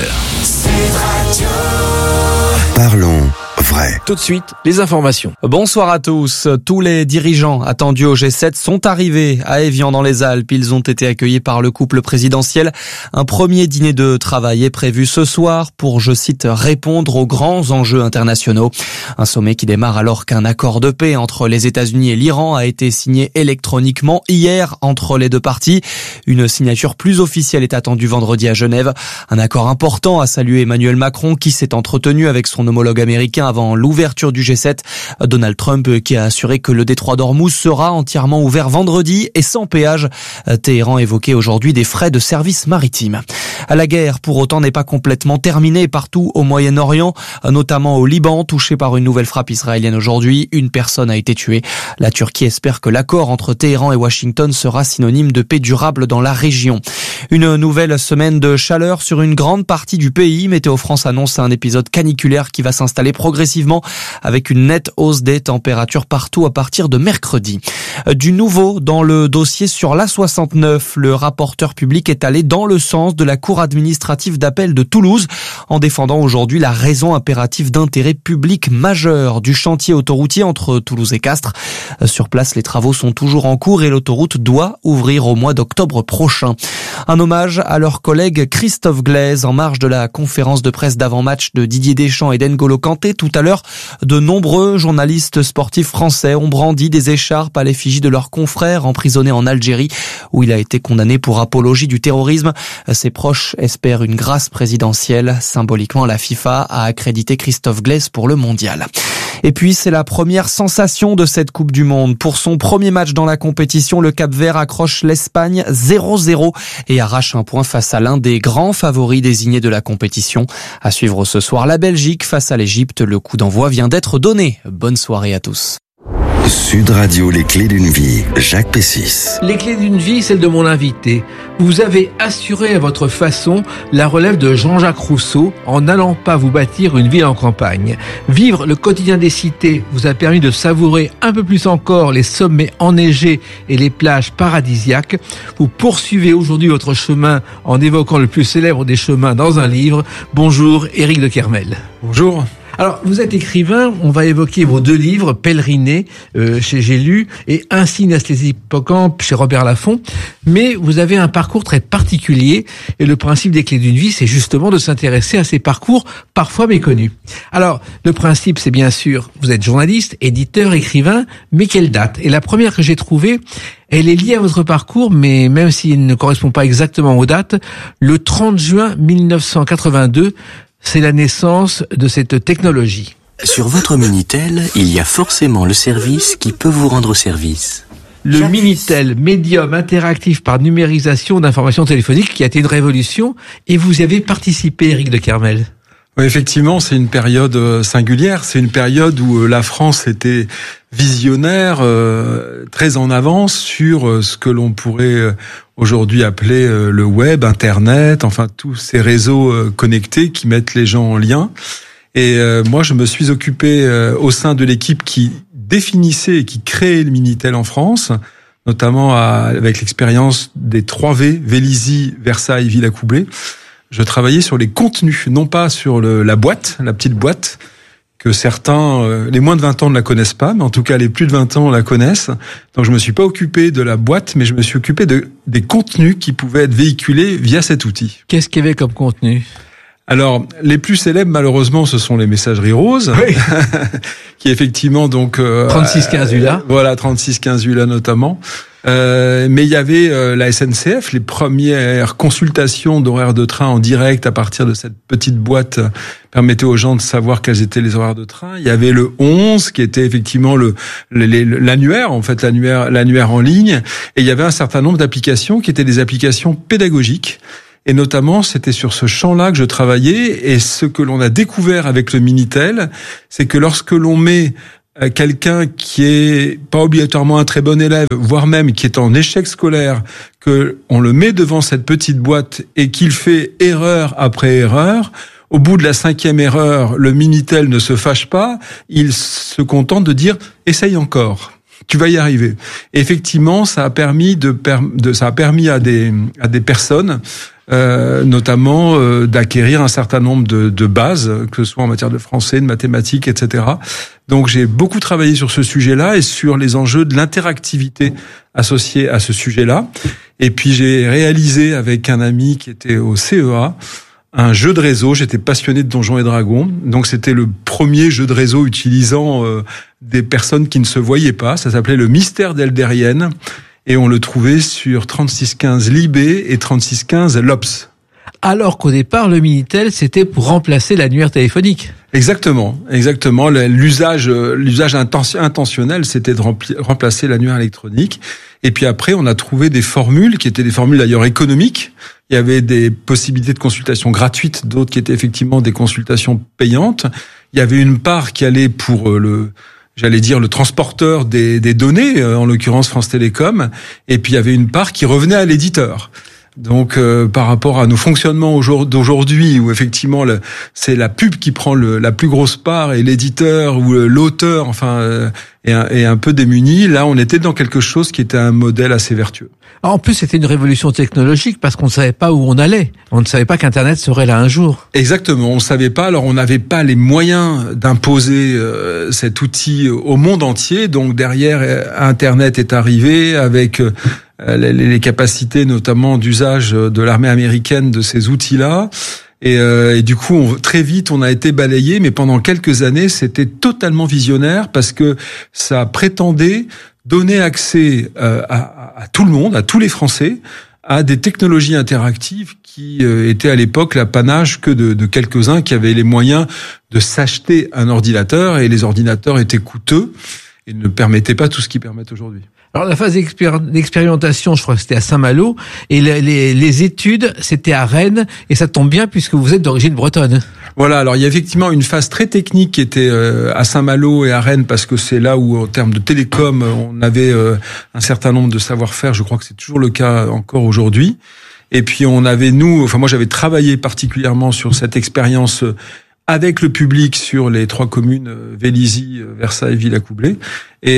Parlons vrai. Tout de suite, les informations. Bonsoir à tous. Tous les dirigeants attendus au G7 sont arrivés à Évian dans les Alpes. Ils ont été accueillis par le couple présidentiel. Un premier dîner de travail est prévu ce soir pour, je cite, répondre aux grands enjeux internationaux. Un sommet qui démarre alors qu'un accord de paix entre les États-Unis et l'Iran a été signé électroniquement hier entre les deux parties. Une signature plus officielle est attendue vendredi à Genève. Un accord important a salué Emmanuel Macron qui s'est entretenu avec son homologue américain avant l'ouverture du G7. Donald Trump qui a assuré que le détroit d'Ormuz sera entièrement ouvert vendredi et sans péage. Téhéran évoquait aujourd'hui des frais de service maritime. La guerre, pour autant, n'est pas complètement terminée partout au Moyen-Orient, notamment au Liban, touché par une nouvelle frappe israélienne aujourd'hui. Une personne a été tuée. La Turquie espère que l'accord entre Téhéran et Washington sera synonyme de paix durable dans la région. Une nouvelle semaine de chaleur sur une grande partie du pays. Météo France annonce un épisode caniculaire qui va s'installer progressivement avec une nette hausse des températures partout à partir de mercredi. Du nouveau dans le dossier sur l'A69, le rapporteur public est allé dans le sens de la Cour administrative d'appel de Toulouse en défendant aujourd'hui la raison impérative d'intérêt public majeur du chantier autoroutier entre Toulouse et Castres. Sur place, les travaux sont toujours en cours et l'autoroute doit ouvrir au mois d'octobre prochain. Un hommage à leur collègue Christophe Glaise en marge de la conférence de presse d'avant-match de Didier Deschamps et d'N'Golo Kanté. Tout à l'heure, de nombreux journalistes sportifs français ont brandi des écharpes à l'effigie de leur confrère emprisonné en Algérie où il a été condamné pour apologie du terrorisme. Ses proches espèrent une grâce présidentielle. Symboliquement, la FIFA a accrédité Christophe Glaise pour le mondial. Et puis, c'est la première sensation de cette Coupe du Monde. Pour son premier match dans la compétition, le Cap-Vert accroche l'Espagne 0-0 et arrache un point face à l'un des grands favoris désignés de la compétition. À suivre ce soir, la Belgique face à l'Égypte. Le coup d'envoi vient d'être donné. Bonne soirée à tous. Sud Radio, les clés d'une vie. Jacques Pessis. Les clés d'une vie, celle de mon invité. Vous avez assuré à votre façon la relève de Jean-Jacques Rousseau en n'allant pas vous bâtir une ville en campagne. Vivre le quotidien des cités vous a permis de savourer un peu plus encore les sommets enneigés et les plages paradisiaques. Vous poursuivez aujourd'hui votre chemin en évoquant le plus célèbre des chemins dans un livre. Bonjour, Éric de Kermel. Bonjour. Alors, vous êtes écrivain, on va évoquer vos deux livres, Pèleriné, chez J'ai lu, et Un signe d'Astlésie Hippocampe, chez Robert Laffont, mais vous avez un parcours très particulier, et le principe des clés d'une vie, c'est justement de s'intéresser à ces parcours parfois méconnus. Alors, le principe, c'est bien sûr, vous êtes journaliste, éditeur, écrivain, mais quelle date? Et la première que j'ai trouvée, elle est liée à votre parcours, mais même s'il ne correspond pas exactement aux dates, le 30 juin 1982, c'est la naissance de cette technologie. Sur votre Minitel, il y a forcément le service qui peut vous rendre service. Le Minitel, médium interactif par numérisation d'informations téléphoniques, qui a été une révolution, et vous y avez participé, Éric de Kermel. Oui, effectivement, c'est une période singulière. C'est une période où la France était visionnaire, très en avance sur ce que l'on pourrait aujourd'hui appeler le web, Internet, enfin tous ces réseaux connectés qui mettent les gens en lien. Et moi, je me suis occupé au sein de l'équipe qui définissait et qui créait le Minitel en France, notamment avec l'expérience des 3 V, Vélizy, Versailles, Villacoublay. Je travaillais sur les contenus, non pas sur la boîte, la petite boîte, que certains, les moins de 20 ans ne la connaissent pas, mais en tout cas les plus de 20 ans la connaissent. Donc je me suis pas occupé de la boîte, mais je me suis occupé des contenus qui pouvaient être véhiculés via cet outil. Qu'est-ce qu'il y avait comme contenu ? Alors, les plus célèbres, malheureusement, ce sont les messageries roses, oui. qui effectivement donc 3615 ULA. Voilà, 3615 ULA notamment. Mais il y avait la SNCF, les premières consultations d'horaires de train en direct à partir de cette petite boîte permettait aux gens de savoir quels étaient les horaires de train. Il y avait le 11 qui était effectivement l'annuaire, en fait l'annuaire en ligne, et il y avait un certain nombre d'applications qui étaient des applications pédagogiques. Et notamment, c'était sur ce champ-là que je travaillais. Et ce que l'on a découvert avec le Minitel, c'est que lorsque l'on met quelqu'un qui est pas obligatoirement un très bon élève, voire même qui est en échec scolaire, que on le met devant cette petite boîte et qu'il fait erreur après erreur, au bout de la 5e erreur, le Minitel ne se fâche pas, il se contente de dire « essaye encore ». Tu vas y arriver. Et effectivement, ça a permis à des personnes, notamment d'acquérir un certain nombre de bases, que ce soit en matière de français, de mathématiques, etc. Donc j'ai beaucoup travaillé sur ce sujet-là et sur les enjeux de l'interactivité associée à ce sujet-là. Et puis j'ai réalisé avec un ami qui était au CEA un jeu de réseau. J'étais passionné de Donjons et Dragons, donc c'était le premier jeu de réseau utilisant des personnes qui ne se voyaient pas. Ça s'appelait le Mystère d'Elderienne et on le trouvait sur 3615 Libé et 3615 Lops. Alors qu'au départ, le Minitel, c'était pour remplacer l'annuaire téléphonique. Exactement. L'usage intentionnel, c'était de remplacer l'annuaire électronique. Et puis après, on a trouvé des formules qui étaient des formules d'ailleurs économiques. Il y avait des possibilités de consultation gratuites, d'autres qui étaient effectivement des consultations payantes. Il y avait une part qui allait pour le transporteur des données, en l'occurrence France Télécom. Et puis il y avait une part qui revenait à l'éditeur. Donc par rapport à nos fonctionnements d'aujourd'hui où effectivement c'est la pub qui prend la plus grosse part et l'éditeur ou l'auteur est un peu démuni, là on était dans quelque chose qui était un modèle assez vertueux. En plus c'était une révolution technologique parce qu'on ne savait pas où on allait. On ne savait pas qu'Internet serait là un jour. Exactement, on ne savait pas, alors on n'avait pas les moyens d'imposer cet outil au monde entier, donc derrière Internet est arrivé avec les capacités notamment d'usage de l'armée américaine de ces outils-là. Et du coup, très vite, on a été balayé, mais pendant quelques années, c'était totalement visionnaire parce que ça prétendait donner accès à tout le monde, à tous les Français, à des technologies interactives qui étaient à l'époque l'apanage que de quelques-uns qui avaient les moyens de s'acheter un ordinateur, et les ordinateurs étaient coûteux et ne permettaient pas tout ce qu'ils permettent aujourd'hui. Alors la phase d'expérimentation, je crois que c'était à Saint-Malo, et les études, c'était à Rennes, et ça tombe bien puisque vous êtes d'origine bretonne. Voilà, alors il y a effectivement une phase très technique qui était à Saint-Malo et à Rennes, parce que c'est là où, en termes de télécom, on avait un certain nombre de savoir-faire. Je crois que c'est toujours le cas encore aujourd'hui. Et puis on avait, moi j'avais travaillé particulièrement sur cette expérience avec le public sur les 3 communes, Vélizy, Versailles, Villacoublay. Et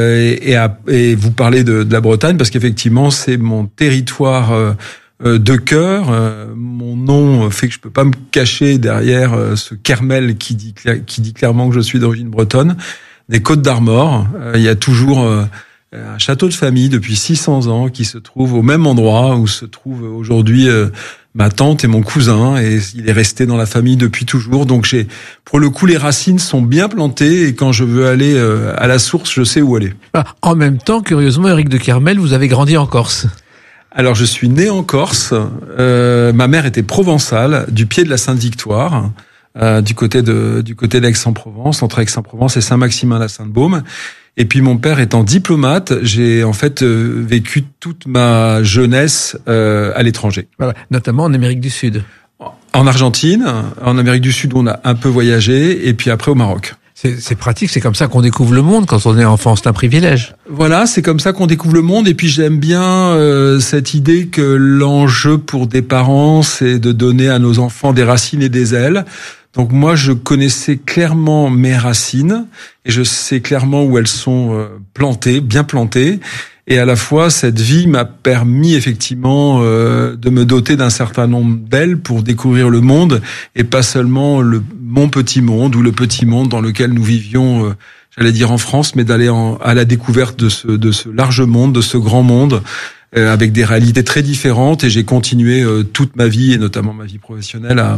vous parlez de la Bretagne, parce qu'effectivement, c'est mon territoire de cœur. Mon nom fait que je peux pas me cacher derrière ce Kermel qui dit clairement que je suis d'origine bretonne. Des Côtes d'Armor, il y a toujours un château de famille depuis 600 ans qui se trouve au même endroit où se trouve aujourd'hui ma tante et mon cousin, et il est resté dans la famille depuis toujours. Donc pour le coup, les racines sont bien plantées, et quand je veux aller à la source, je sais où aller. En même temps, curieusement, Éric de Kermel, vous avez grandi en Corse. Alors, je suis né en Corse. Ma mère était provençale, du pied de la Sainte-Victoire, du côté d'Aix-en-Provence, entre Aix-en-Provence et Saint-Maximin-la-Sainte-Baume. Et puis mon père étant diplomate, j'ai en fait vécu toute ma jeunesse à l'étranger. Voilà, notamment en Amérique du Sud. En Argentine, en Amérique du Sud, on a un peu voyagé, et puis après au Maroc. C'est pratique, c'est comme ça qu'on découvre le monde quand on est enfant, c'est un privilège. Voilà, c'est comme ça qu'on découvre le monde, et puis j'aime bien cette idée que l'enjeu pour des parents, c'est de donner à nos enfants des racines et des ailes. Donc moi, je connaissais clairement mes racines, et je sais clairement où elles sont plantées, bien plantées. Et à la fois, cette vie m'a permis effectivement de me doter d'un certain nombre d'ailes pour découvrir le monde, et pas seulement mon petit monde ou le petit monde dans lequel nous vivions, j'allais dire en France, mais d'aller à la découverte de ce large monde, de ce grand monde, avec des réalités très différentes. Et j'ai continué toute ma vie, et notamment ma vie professionnelle,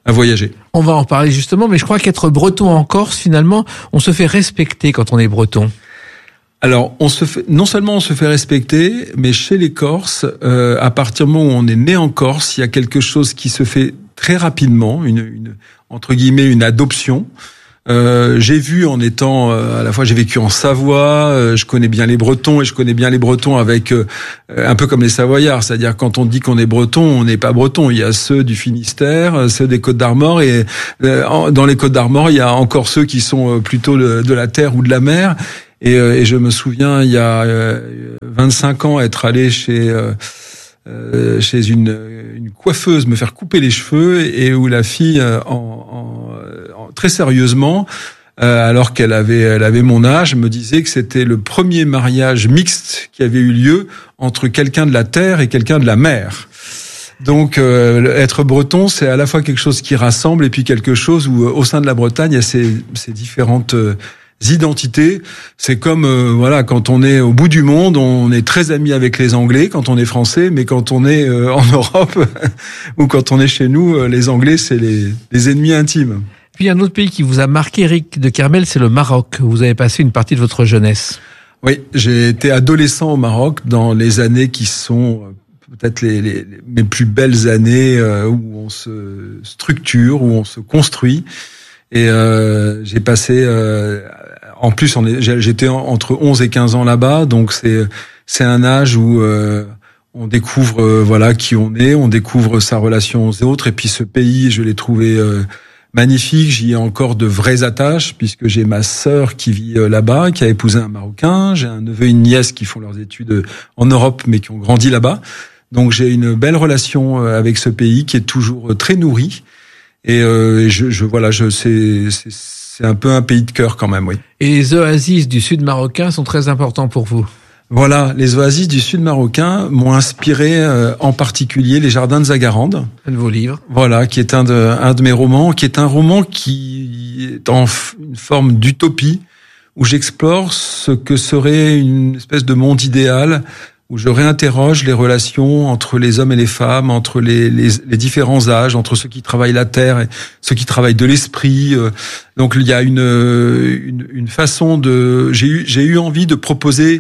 voyager. On va en parler justement, mais je crois qu'être breton en Corse, finalement, on se fait respecter quand on est breton. Alors, non seulement on se fait respecter, mais chez les Corses, à partir du moment où on est né en Corse, il y a quelque chose qui se fait très rapidement, entre guillemets, une adoption. J'ai vu en étant, à la fois j'ai vécu en Savoie, je connais bien les Bretons et je connais bien les Bretons avec un peu comme les Savoyards, c'est-à-dire quand on dit qu'on est Breton, on n'est pas Breton. Il y a ceux du Finistère, ceux des Côtes-d'Armor et dans les Côtes-d'Armor, il y a encore ceux qui sont plutôt de la terre ou de la mer. Et je me souviens, il y a 25 ans, être allé chez une coiffeuse me faire couper les cheveux et où la fille, très sérieusement, alors qu'elle avait mon âge, me disait que c'était le premier mariage mixte qui avait eu lieu entre quelqu'un de la terre et quelqu'un de la mer. Donc, être breton, c'est à la fois quelque chose qui rassemble et puis quelque chose où, au sein de la Bretagne, il y a ces différentes identités. C'est comme quand on est au bout du monde, on est très amis avec les Anglais quand on est français, mais quand on est en Europe ou quand on est chez nous, les Anglais c'est les ennemis intimes. Puis un autre pays qui vous a marqué, Éric de Kermel, c'est le Maroc. Vous avez passé une partie de votre jeunesse. Oui, j'ai été adolescent au Maroc dans les années qui sont peut-être mes plus belles années où on se structure, où on se construit. Et j'ai passé en plus j'étais entre 11 et 15 ans là-bas, donc c'est un âge où on découvre qui on est, on découvre sa relation aux autres et puis ce pays, je l'ai trouvé magnifique, j'y ai encore de vraies attaches puisque j'ai ma sœur qui vit là-bas, qui a épousé un Marocain, j'ai un neveu et une nièce qui font leurs études en Europe mais qui ont grandi là-bas. Donc j'ai une belle relation avec ce pays qui est toujours très nourri. Et c'est un peu un pays de cœur quand même, oui. Et les oasis du sud marocain sont très importants pour vous. Voilà, les oasis du sud marocain m'ont inspiré en particulier les jardins de Zagarande. Un de vos livres. Voilà, qui est un de mes romans, qui est un roman qui est en une forme d'utopie où j'explore ce que serait une espèce de monde idéal où je réinterroge les relations entre les hommes et les femmes, entre les différents âges, entre ceux qui travaillent la terre et ceux qui travaillent de l'esprit. Donc il y a une façon de... J'ai eu envie de proposer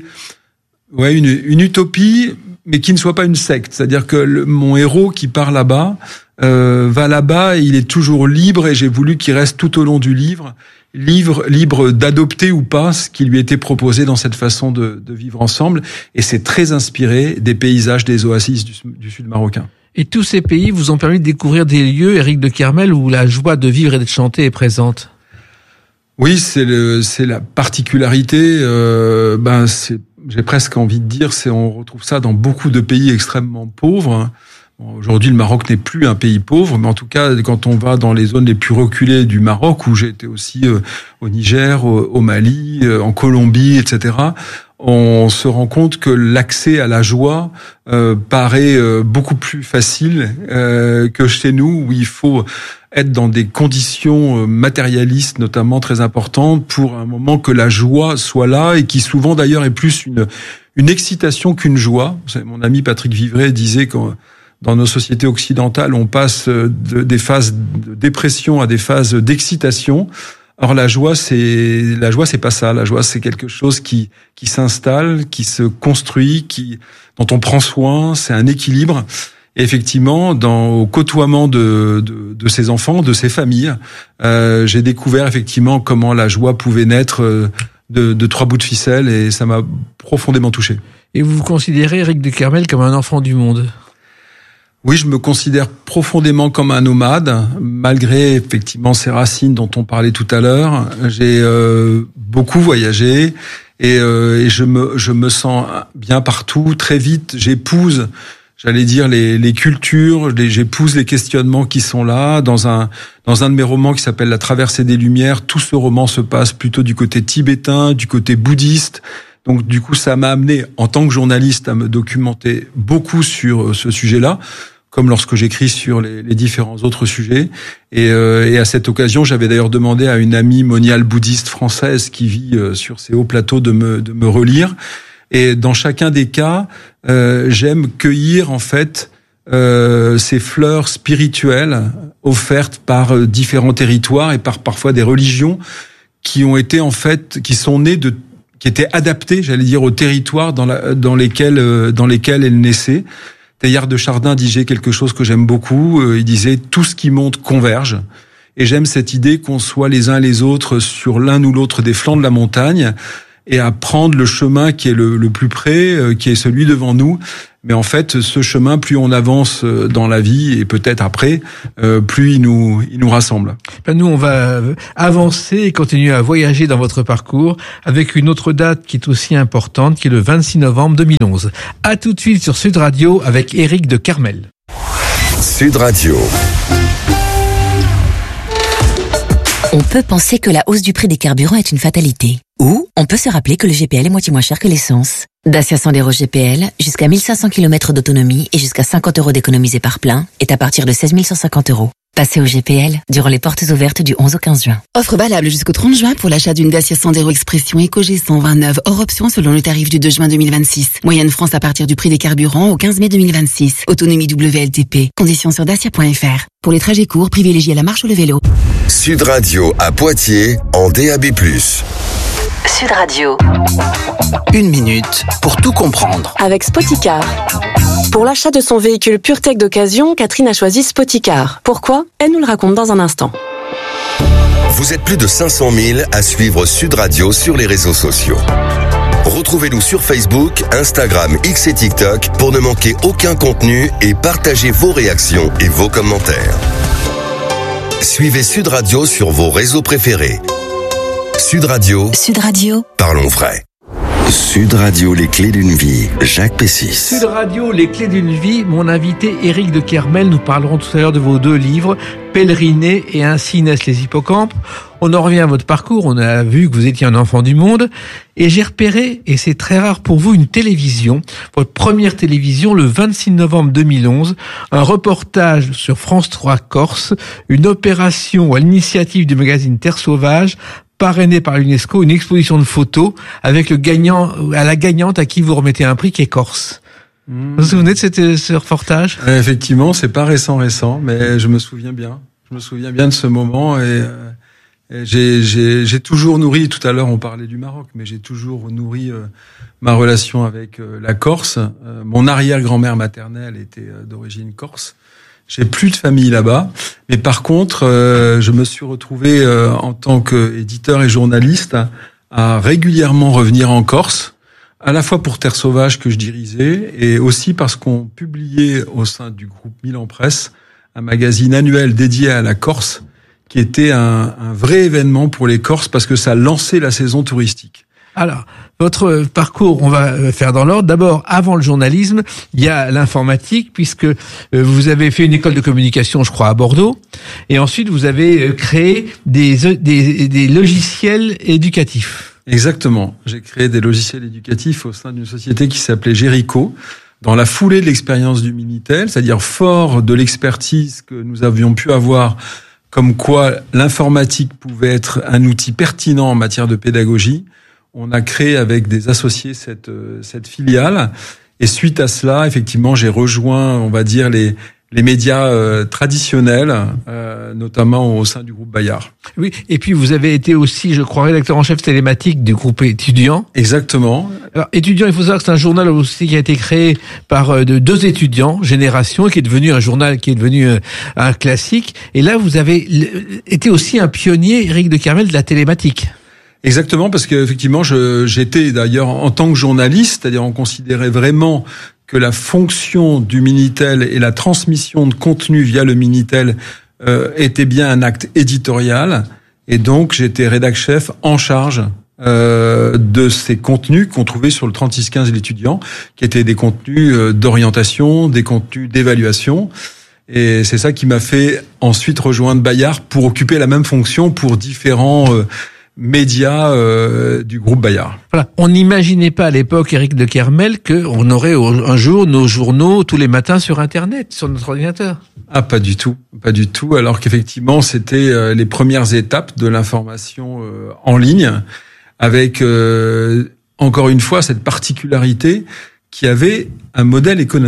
une utopie, mais qui ne soit pas une secte. C'est-à-dire que mon héros qui part là-bas, va là-bas et il est toujours libre et j'ai voulu qu'il reste tout au long du livre libre d'adopter ou pas ce qui lui était proposé dans cette façon de vivre ensemble. Et c'est très inspiré des paysages des oasis du sud marocain. Et tous ces pays vous ont permis de découvrir des lieux, Éric de Kermel, où la joie de vivre et de chanter est présente. Oui, c'est la particularité. J'ai presque envie de dire, on retrouve ça dans beaucoup de pays extrêmement pauvres. Bon, aujourd'hui, le Maroc n'est plus un pays pauvre, mais en tout cas, quand on va dans les zones les plus reculées du Maroc, où j'ai été aussi au Niger, au Mali, en Colombie, etc., on se rend compte que l'accès à la joie paraît beaucoup plus facile que chez nous, où il faut être dans des conditions matérialistes, notamment très importantes, pour un moment que la joie soit là, et qui souvent d'ailleurs est plus une excitation qu'une joie. Mon ami Patrick Vivray disait que dans nos sociétés occidentales, on passe des phases de dépression à des phases d'excitation. Or, la joie, c'est pas ça. La joie, c'est quelque chose qui s'installe, qui se construit, dont on prend soin. C'est un équilibre. Et effectivement, au côtoiement de ces enfants, de ces familles, j'ai découvert effectivement comment la joie pouvait naître de trois bouts de ficelle, et ça m'a profondément touché. Et vous vous considérez, Éric de Kermel, comme un enfant du monde ? Oui, je me considère profondément comme un nomade, malgré effectivement ces racines dont on parlait tout à l'heure. J'ai beaucoup voyagé et je me sens bien partout. Très vite, j'épouse, j'allais dire, les cultures, j'épouse les questionnements qui sont là. Dans un de mes romans qui s'appelle La Traversée des Lumières, tout ce roman se passe plutôt du côté tibétain, du côté bouddhiste. Donc du coup, ça m'a amené, en tant que journaliste, à me documenter beaucoup sur ce sujet-là, comme lorsque j'écris sur les différents autres sujets. Et à cette occasion, j'avais d'ailleurs demandé à une amie moniale bouddhiste française qui vit sur ces hauts plateaux de me relire. Et dans chacun des cas, j'aime cueillir en fait ces fleurs spirituelles offertes par différents territoires et par parfois des religions qui ont été en fait, qui sont nées qui étaient adaptées, j'allais dire, au territoire dans lesquels elles naissaient. Teilhard de Chardin disait quelque chose que j'aime beaucoup. Il disait tout ce qui monte converge. Et j'aime cette idée qu'on soit les uns les autres sur l'un ou l'autre des flancs de la montagne et à prendre le chemin qui est le plus près, qui est celui devant nous. Mais en fait, ce chemin, plus on avance dans la vie et peut-être après, plus il nous rassemble. Nous, on va avancer et continuer à voyager dans votre parcours avec une autre date qui est aussi importante, qui est le 26 novembre 2011. À tout de suite sur Sud Radio avec Éric de Kermel. Sud Radio. On peut penser que la hausse du prix des carburants est une fatalité. Ou on peut se rappeler que le GPL est moitié moins cher que l'essence. Dacia Sandero GPL, jusqu'à 1500 km d'autonomie et jusqu'à 50 € d'économisés par plein, est à partir de 16 150 €. Passez au GPL durant les portes ouvertes du 11 au 15 juin. Offre valable jusqu'au 30 juin pour l'achat d'une Dacia Sandero Expression EcoG 129 hors option selon le tarif du 2 juin 2026. Moyenne France à partir du prix des carburants au 15 mai 2026. Autonomie WLTP. Conditions sur dacia.fr. Pour les trajets courts, privilégiez la marche ou le vélo. Sud Radio à Poitiers en DAB+. Sud Radio. 1 minute pour tout comprendre. Avec Spoticar. Pour l'achat de son véhicule PureTech d'occasion, Catherine a choisi Spoticar. Pourquoi ? Elle nous le raconte dans un instant. Vous êtes plus de 500 000 à suivre Sud Radio sur les réseaux sociaux. Retrouvez-nous sur Facebook, Instagram, X et TikTok pour ne manquer aucun contenu et partagez vos réactions et vos commentaires. Suivez Sud Radio sur vos réseaux préférés. Sud Radio. Sud Radio. Parlons vrai. Sud Radio, les clés d'une vie. Jacques Pessis. Sud Radio, les clés d'une vie. Mon invité Éric de Kermel. Nous parlerons tout à l'heure de vos 2 livres, Pèleriner et Ainsi naissent les hippocampes. On en revient à votre parcours. On a vu que vous étiez un enfant du monde. Et j'ai repéré, et c'est très rare pour vous, une télévision. Votre première télévision, le 26 novembre 2011. Un reportage sur France 3 Corse. Une opération à l'initiative du magazine Terre Sauvage, parrainé par l'UNESCO, une exposition de photos avec la gagnante à qui vous remettez un prix qui est corse. Vous vous souvenez de ce reportage ? Effectivement, c'est pas récent, mais je me souviens bien. Je me souviens bien de ce moment et j'ai toujours nourri, tout à l'heure on parlait du Maroc, mais j'ai toujours nourri ma relation avec la Corse. Mon arrière-grand-mère maternelle était d'origine corse. J'ai plus de famille là-bas, mais par contre, je me suis retrouvé en tant qu'éditeur et journaliste à régulièrement revenir en Corse, à la fois pour Terre Sauvage que je dirigeais, et aussi parce qu'on publiait au sein du groupe Milan Presse un magazine annuel dédié à la Corse, qui était un vrai événement pour les Corses parce que ça lançait la saison touristique. Alors, votre parcours, on va faire dans l'ordre. D'abord, avant le journalisme, il y a l'informatique, puisque vous avez fait une école de communication, je crois, à Bordeaux. Et ensuite, vous avez créé des logiciels éducatifs. Exactement. J'ai créé des logiciels éducatifs au sein d'une société qui s'appelait Jericho, dans la foulée de l'expérience du Minitel, c'est-à-dire fort de l'expertise que nous avions pu avoir, comme quoi l'informatique pouvait être un outil pertinent en matière de pédagogie. On a créé avec des associés cette filiale, et suite à cela, effectivement, j'ai rejoint, on va dire, les médias traditionnels, notamment au sein du groupe Bayard. Oui, et puis vous avez été aussi, je crois, rédacteur en chef télématique du groupe étudiant. Exactement. Alors, étudiant, il faut savoir que c'est un journal aussi qui a été créé par 2 étudiants, Génération, qui est devenu un journal, qui est devenu un classique. Et là, vous avez été aussi un pionnier, Éric de Kermel, de la télématique. Exactement, parce qu'effectivement, j'étais d'ailleurs en tant que journaliste, c'est-à-dire on considérait vraiment que la fonction du Minitel et la transmission de contenu via le Minitel était bien un acte éditorial, et donc j'étais rédac-chef en charge de ces contenus qu'on trouvait sur le 3615 de l'étudiant, qui étaient des contenus d'orientation, des contenus d'évaluation. Et c'est ça qui m'a fait ensuite rejoindre Bayard pour occuper la même fonction pour différents médias du groupe Bayard. Voilà. On n'imaginait pas à l'époque, Éric de Kermel, qu'on aurait un jour nos journaux tous les matins sur Internet, sur notre ordinateur. Ah, pas du tout. Pas du tout. Alors qu'effectivement, c'était les premières étapes de l'information en ligne, avec encore une fois cette particularité qui avait un modèle économique.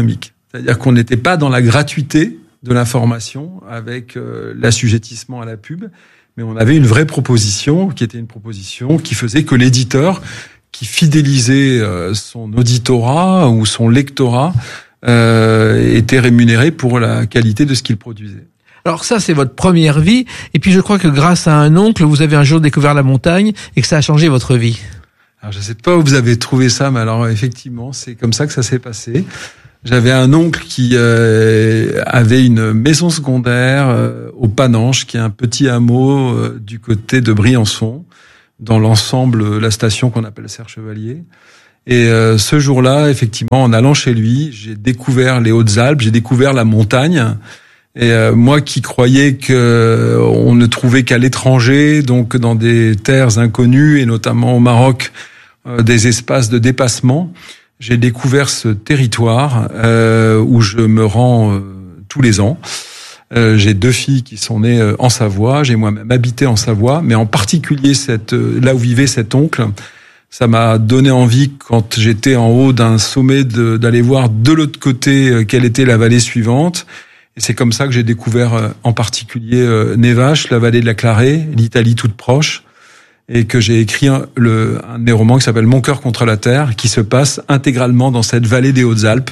C'est-à-dire qu'on n'était pas dans la gratuité de l'information avec l'assujettissement à la pub, mais on avait une vraie proposition qui était une proposition qui faisait que l'éditeur qui fidélisait son auditorat ou son lectorat était rémunéré pour la qualité de ce qu'il produisait. Alors ça, c'est votre première vie. Et puis je crois que grâce à un oncle, vous avez un jour découvert la montagne et que ça a changé votre vie. Alors je sais pas où vous avez trouvé ça, mais alors effectivement, c'est comme ça que ça s'est passé. J'avais un oncle qui avait une maison secondaire au Pananche, qui est un petit hameau du côté de Briançon, dans l'ensemble, la station qu'on appelle Serre-Chevalier. Et ce jour-là, effectivement, en allant chez lui, j'ai découvert les Hautes-Alpes, j'ai découvert la montagne. Et moi qui croyais que on ne trouvait qu'à l'étranger, donc dans des terres inconnues, et notamment au Maroc, des espaces de dépassement, j'ai découvert ce territoire où je me rends tous les ans. J'ai 2 filles qui sont nées en Savoie, j'ai moi-même habité en Savoie, mais en particulier là où vivait cet oncle, ça m'a donné envie, quand j'étais en haut d'un sommet, d'aller voir de l'autre côté quelle était la vallée suivante. Et c'est comme ça que j'ai découvert en particulier Nevache, la vallée de la Clarée, l'Italie toute proche, et que j'ai écrit un de mes romans qui s'appelle Mon cœur contre la terre, qui se passe intégralement dans cette vallée des Hautes-Alpes,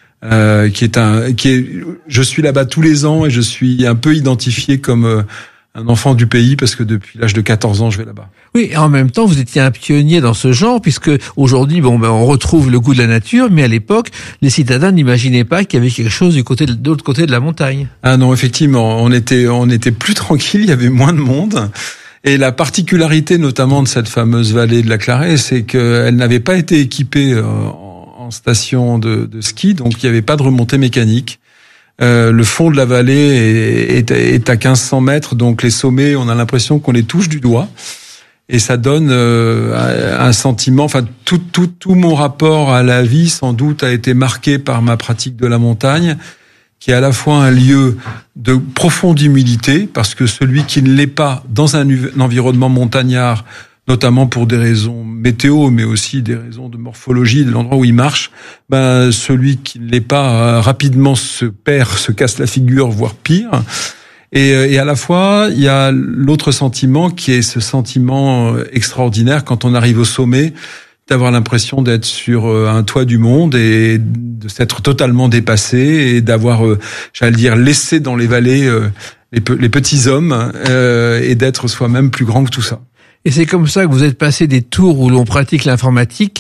je suis là-bas tous les ans et je suis un peu identifié comme un enfant du pays parce que depuis l'âge de 14 ans, je vais là-bas. Oui, et en même temps, vous étiez un pionnier dans ce genre, puisque aujourd'hui, on retrouve le goût de la nature, mais à l'époque, les citadins n'imaginaient pas qu'il y avait quelque chose de l'autre côté de la montagne. Ah non, effectivement, on était plus tranquille, il y avait moins de monde. Et la particularité, notamment, de cette fameuse vallée de la Clarée, c'est qu'elle n'avait pas été équipée en station de ski, donc il n'y avait pas de remontée mécanique. Le fond de la vallée est à 1500 mètres, donc les sommets, on a l'impression qu'on les touche du doigt. Et ça donne un sentiment, enfin tout mon rapport à la vie sans doute a été marqué par ma pratique de la montagne, qui est à la fois un lieu de profonde humilité, parce que celui qui ne l'est pas dans un environnement montagnard, notamment pour des raisons météo, mais aussi des raisons de morphologie de l'endroit où il marche, celui qui ne l'est pas rapidement se perd, se casse la figure, voire pire. Et à la fois, il y a l'autre sentiment qui est ce sentiment extraordinaire quand on arrive au sommet, d'avoir l'impression d'être sur un toit du monde et de s'être totalement dépassé et d'avoir, j'allais dire, laissé dans les vallées les petits hommes et d'être soi-même plus grand que tout ça. Et c'est comme ça que vous êtes passé des tours où l'on pratique l'informatique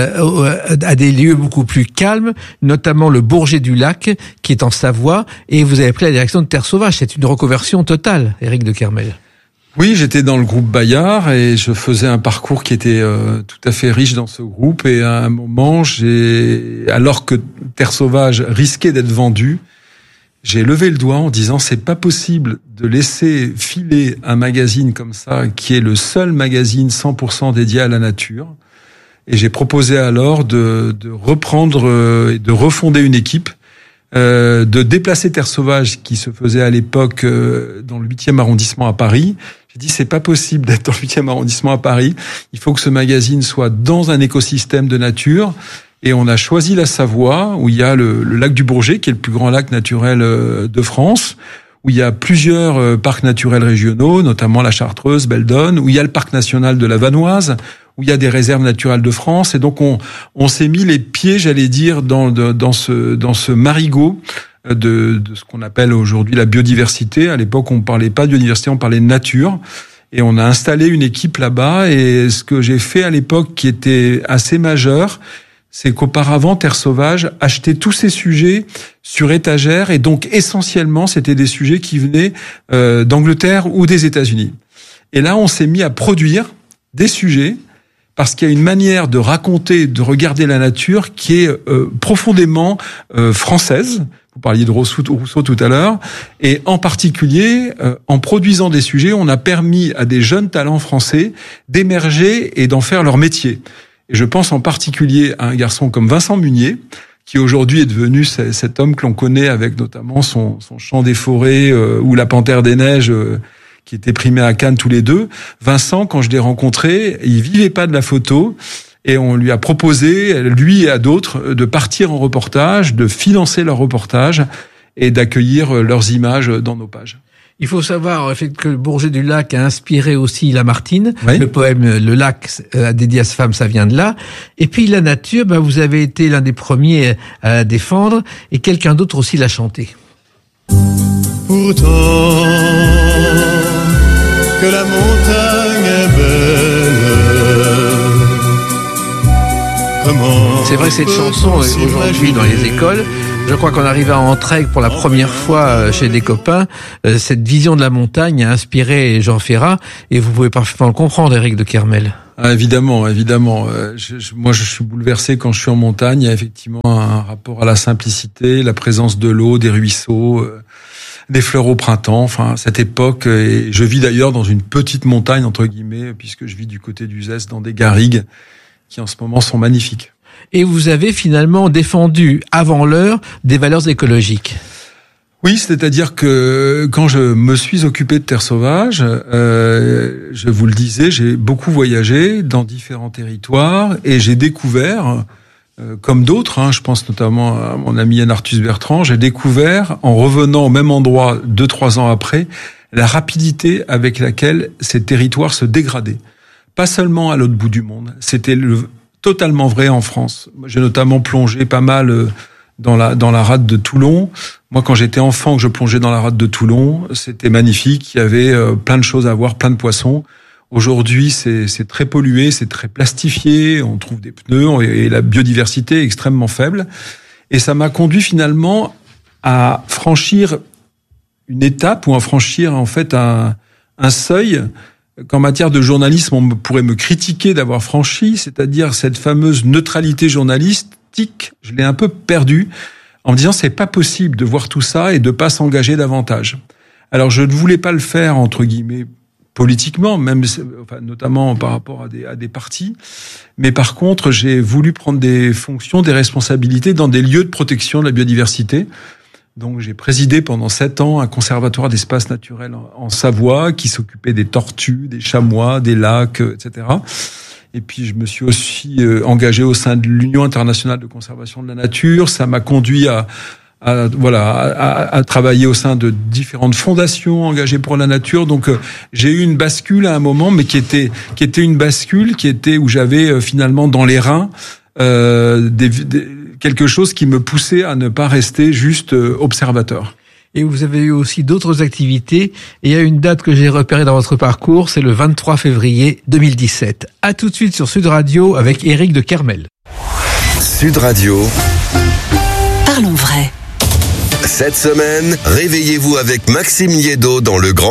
à des lieux beaucoup plus calmes, notamment le Bourget du Lac, qui est en Savoie, et vous avez pris la direction de Terre Sauvage. C'est une reconversion totale, Éric de Kermel. Oui, j'étais dans le groupe Bayard et je faisais un parcours qui était tout à fait riche dans ce groupe. Et à un moment, alors que Terre Sauvage risquait d'être vendue, j'ai levé le doigt en disant c'est pas possible de laisser filer un magazine comme ça, qui est le seul magazine 100% dédié à la nature. Et j'ai proposé alors de reprendre et de refonder une équipe, de déplacer Terre Sauvage qui se faisait à l'époque dans le 8e arrondissement à Paris. J'ai dit c'est pas possible d'être dans le 8e arrondissement à Paris. Il faut que ce magazine soit dans un écosystème de nature. Et on a choisi la Savoie, où il y a le lac du Bourget, qui est le plus grand lac naturel de France, où il y a plusieurs parcs naturels régionaux, notamment la Chartreuse, Beldonne, où il y a le parc national de la Vanoise, où il y a des réserves naturelles de France. Et donc on s'est mis les pieds, j'allais dire, dans ce marigot de ce qu'on appelle aujourd'hui la biodiversité. À l'époque, on parlait pas de biodiversité, on parlait de nature. Et on a installé une équipe là-bas. Et ce que j'ai fait à l'époque, qui était assez majeur, c'est qu'auparavant, Terre Sauvage achetait tous ces sujets sur étagère, et donc essentiellement, c'était des sujets qui venaient d'Angleterre ou des États-Unis. Et là, on s'est mis à produire des sujets, parce qu'il y a une manière de raconter, de regarder la nature qui est profondément française. Vous parliez de Rousseau tout à l'heure. Et en particulier, en produisant des sujets, on a permis à des jeunes talents français d'émerger et d'en faire leur métier. Et je pense en particulier à un garçon comme Vincent Munier, qui aujourd'hui est devenu cet homme que l'on connaît avec notamment son Chant des forêts ou La Panthère des neiges, qui était primé à Cannes tous les deux. Vincent, quand je l'ai rencontré, il vivait pas de la photo. Et on lui a proposé, lui et à d'autres, de partir en reportage, de financer leur reportage et d'accueillir leurs images dans nos pages. Il faut savoir en fait, que Bourget du Lac a inspiré aussi Lamartine. Oui. Le poème Le Lac dédié à sa femme, ça vient de là. Et puis la nature, vous avez été l'un des premiers à la défendre et quelqu'un d'autre aussi l'a chanté. Pourtant que la montagne est belle, comment c'est vrai que cette chanson aujourd'hui dans les écoles, je crois qu'on arrive à Entraigues pour la première fois chez des copains. Cette vision de la montagne a inspiré Jean Ferrat et vous pouvez parfaitement le comprendre, Éric de Kermel. Ah, évidemment. Moi, je suis bouleversé quand je suis en montagne. Il y a effectivement un rapport à la simplicité, la présence de l'eau, des ruisseaux, des fleurs au printemps. Enfin, cette époque. Et je vis d'ailleurs dans une petite montagne entre guillemets, puisque je vis du côté d'Uzès dans des garrigues qui en ce moment sont magnifiques. Et vous avez finalement défendu avant l'heure des valeurs écologiques. Oui, c'est-à-dire que quand je me suis occupé de terre sauvage, je vous le disais, j'ai beaucoup voyagé dans différents territoires et j'ai découvert, comme d'autres, je pense notamment à mon ami Yann Arthus Bertrand, j'ai découvert, en revenant au même endroit 2-3 ans après, la rapidité avec laquelle ces territoires se dégradaient. Pas seulement à l'autre bout du monde, c'était totalement vrai en France. J'ai notamment plongé pas mal dans la rade de Toulon. Moi, quand j'étais enfant, que je plongeais dans la rade de Toulon, c'était magnifique. Il y avait plein de choses à voir, plein de poissons. Aujourd'hui, c'est très pollué, c'est très plastifié. On trouve des pneus et la biodiversité est extrêmement faible. Et ça m'a conduit finalement à franchir une étape ou à franchir en fait un seuil qu'en matière de journalisme, on pourrait me critiquer d'avoir franchi, c'est-à-dire cette fameuse neutralité journalistique, je l'ai un peu perdue, en me disant c'est pas possible de voir tout ça et de pas s'engager davantage. Alors je ne voulais pas le faire, entre guillemets, politiquement, même, enfin, notamment par rapport à des partis, mais par contre, j'ai voulu prendre des fonctions, des responsabilités dans des lieux de protection de la biodiversité. Donc j'ai présidé pendant 7 ans un conservatoire d'espaces naturels en Savoie qui s'occupait des tortues, des chamois, des lacs, etc. Et puis je me suis aussi engagé au sein de l'Union internationale de conservation de la nature. Ça m'a conduit à travailler au sein de différentes fondations engagées pour la nature. Donc j'ai eu une bascule à un moment, mais qui était une bascule où j'avais finalement dans les reins quelque chose qui me poussait à ne pas rester juste observateur. Et vous avez eu aussi d'autres activités. Et il y a une date que j'ai repérée dans votre parcours, c'est le 23 février 2017. À tout de suite sur Sud Radio avec Éric de Kermel. Sud Radio. Parlons vrai. Cette semaine, réveillez-vous avec Maxime Liédot dans le grand